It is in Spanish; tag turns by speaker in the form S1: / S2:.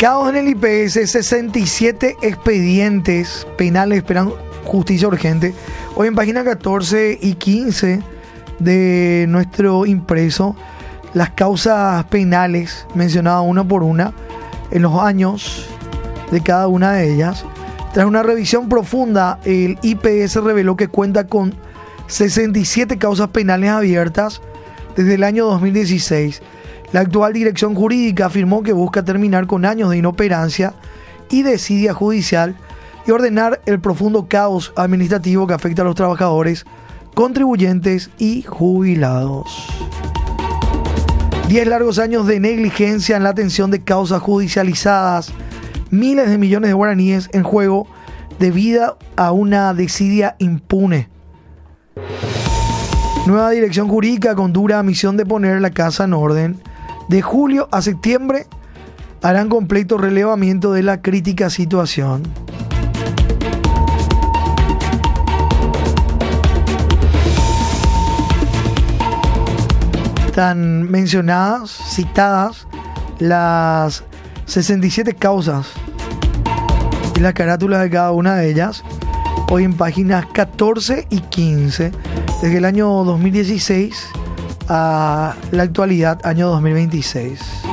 S1: Caos en el IPS, 67 expedientes penales esperan justicia urgente. Hoy en página 14 y 15 de nuestro impreso, las causas penales mencionadas una por una en los años de cada una de ellas. Tras una revisión profunda, el IPS reveló que cuenta con 67 causas penales abiertas desde el año 2016. La actual dirección jurídica afirmó que busca terminar con años de inoperancia y desidia judicial y ordenar el profundo caos administrativo que afecta a los trabajadores, contribuyentes y jubilados. 10 largos años de negligencia en la atención de causas judicializadas, miles de millones de guaraníes en juego debido a una desidia impune. Nueva dirección jurídica con dura misión de poner la casa en orden. De julio a septiembre harán completo relevamiento de la crítica situación. Están mencionadas, citadas, las 67 causas y las carátulas de cada una de ellas, hoy en páginas 14 y 15, desde el año 2016 a la actualidad, año 2026.